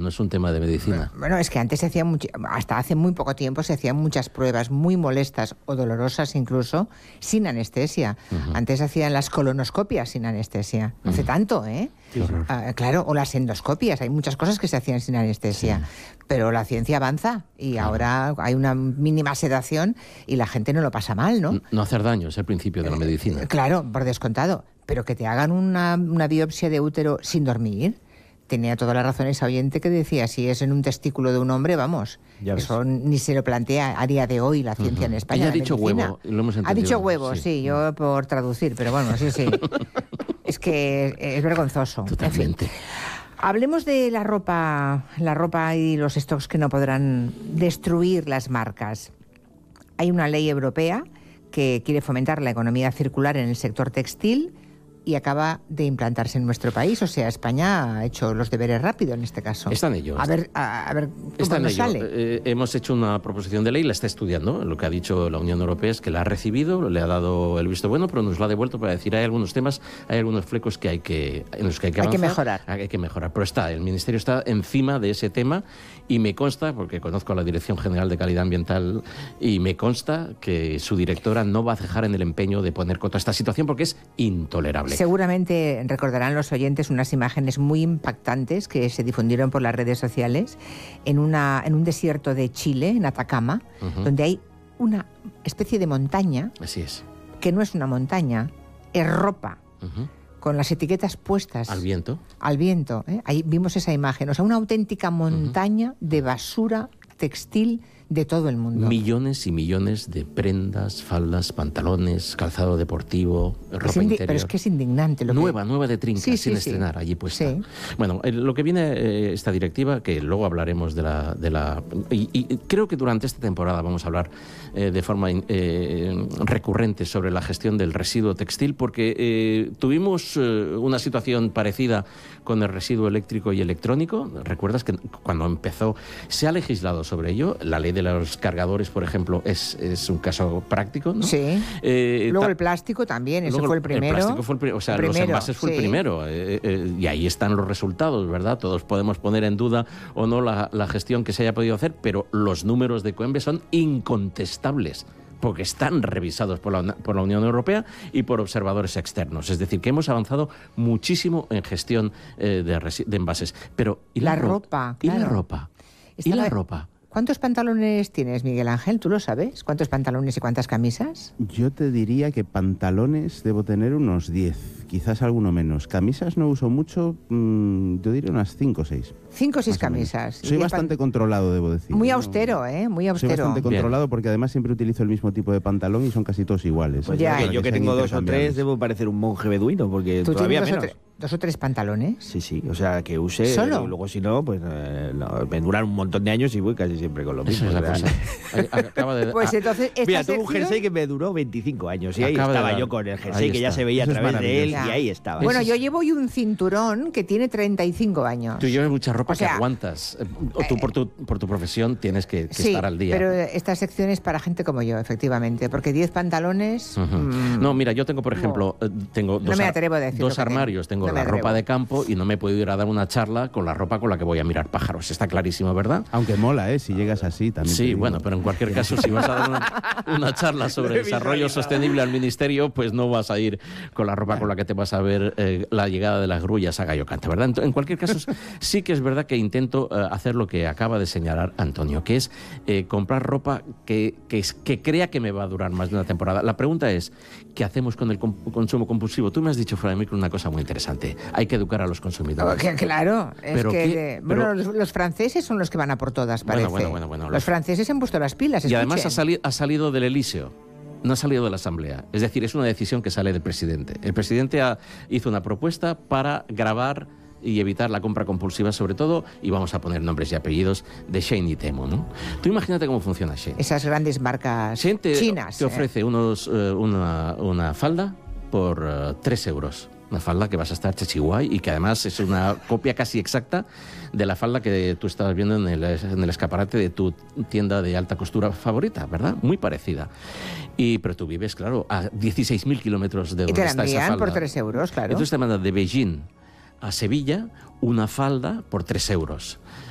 no es un tema de medicina. Bueno, es que antes se hacían hasta hace muy poco tiempo se hacían muchas pruebas muy molestas o dolorosas incluso sin anestesia. Antes hacían las colonoscopias sin anestesia. No hace tanto, ¿eh? Claro, o las endoscopias. Hay muchas cosas que se hacían sin anestesia. Sí. Pero la ciencia avanza y ahora hay una mínima sedación y la gente no lo pasa mal, ¿no? No hacer daño es el principio de la medicina. Claro, por descontado. Pero que te hagan una biopsia de útero sin dormir, tenía toda la razón esa oyente que decía, si es en un testículo de un hombre, vamos, eso ni se lo plantea a día de hoy la ciencia en España. Ella ha dicho huevo, lo hemos entendido. Ha dicho huevo, sí, yo por traducir, pero bueno, sí. Es que es vergonzoso. Totalmente. En fin. Hablemos de la ropa y los stocks que no podrán destruir las marcas. Hay una ley europea que quiere fomentar la economía circular en el sector textil y acaba de implantarse en nuestro país. O sea, España ha hecho los deberes rápido en este caso. Está en ello. A ver cómo nos sale. Hemos hecho una proposición de ley, la está estudiando. Lo que ha dicho la Unión Europea es que la ha recibido, le ha dado el visto bueno, pero nos lo ha devuelto para decir hay algunos temas, hay algunos flecos en los que hay que avanzar. Hay que mejorar. Pero el Ministerio está encima de ese tema y me consta, porque conozco a la Dirección General de Calidad Ambiental, y me consta que su directora no va a cejar en el empeño de poner coto a esta situación porque es intolerable. Seguramente recordarán los oyentes unas imágenes muy impactantes que se difundieron por las redes sociales en un desierto de Chile, en Atacama, donde hay una especie de montaña. Así es. Que no es una montaña, es ropa, con las etiquetas puestas. Al viento. Al viento, ¿eh? Ahí vimos esa imagen. O sea, una auténtica montaña de basura textil de todo el mundo. Millones y millones de prendas, faldas, pantalones, calzado deportivo, ropa interior. Pero es que es indignante. Nueva de trinca, sin estrenar, allí puesta. Sí. Bueno, lo que viene esta directiva, que luego hablaremos de la y creo que durante esta temporada vamos a hablar de forma recurrente sobre la gestión del residuo textil, porque tuvimos una situación parecida con el residuo eléctrico y electrónico. ¿Recuerdas que cuando empezó se ha legislado sobre ello? La ley de los cargadores, por ejemplo, es un caso práctico, ¿no? Sí. Luego el plástico también, ese fue el primero. El plástico fue los envases fue el primero. Y ahí están los resultados, ¿verdad? Todos podemos poner en duda o no la gestión que se haya podido hacer, pero los números de Coembe son incontestables, porque están revisados por la Unión Europea y por observadores externos. Es decir, que hemos avanzado muchísimo en gestión de envases. Pero ¿y la ropa? Claro. ¿Y la ropa? ¿Y la ropa? ¿Cuántos pantalones tienes, Miguel Ángel? ¿Tú lo sabes? ¿Cuántos pantalones y cuántas camisas? Yo te diría que pantalones debo tener unos 10, quizás alguno menos. Camisas no uso mucho, yo diría unas 5 o 6. 5 o 6 camisas. Soy bastante controlado, debo decir. Muy austero, ¿eh? Muy austero. Soy bastante controlado porque además siempre utilizo el mismo tipo de pantalón y son casi todos iguales. Pues yo que tengo 2 o 3 debo parecer un monje beduino porque ¿tú todavía tienes menos. 2 o 3 pantalones? Sí, o sea, que use... ¿Solo? Luego si no, pues me duran un montón de años y voy casi siempre con lo mismo. Esa es la cosa. Pues entonces mira, tuve un jersey que me duró 25 años y ahí estaba yo con el jersey que ya se veía a través de él y ahí estaba. Bueno, yo llevo hoy un cinturón que tiene 35 años. Tú llevas mucha ropa que aguantas. Tú por tu profesión tienes que estar al día. Pero esta sección es para gente como yo, efectivamente, porque 10 pantalones... No, mira, yo tengo, por ejemplo, tengo dos armarios, tengo la ropa de campo y no me he podido ir a dar una charla con la ropa con la que voy a mirar pájaros. Está clarísimo, ¿verdad? Aunque mola, si llegas así también. Sí, bueno, pero en cualquier caso, si vas a dar una charla sobre desarrollo sostenible al ministerio, pues no vas a ir con la ropa con la que te vas a ver la llegada de las grullas a Gallo Canta, ¿verdad? En cualquier caso, sí que es verdad que intento hacer lo que acaba de señalar Antonio, que es comprar ropa que crea que me va a durar más de una temporada. La pregunta es, ¿qué hacemos con el consumo compulsivo? Tú me has dicho fuera de micro una cosa muy interesante. Hay que educar a los consumidores. Claro, los franceses son los que van a por todas, parece. Bueno. Los franceses han puesto las pilas. Y además ha salido del Elíseo. No ha salido de la Asamblea. Es decir, es una decisión que sale del presidente. El presidente hizo una propuesta para gravar y evitar la compra compulsiva, sobre todo, y vamos a poner nombres y apellidos, de Shein y Temu, ¿no? Tú imagínate cómo funciona Shein. Esas grandes marcas chinas. Te ofrece una falda por 3 euros. Una falda que vas a estar chachiguay y que además es una copia casi exacta de la falda que tú estabas viendo en el escaparate de tu tienda de alta costura favorita, ¿verdad? Muy parecida. Pero tú vives, claro, a 16.000 kilómetros de donde está esa falda. Y te la envían por 3 euros, claro. Entonces te mandan de Beijing a Sevilla una falda por 3 euros.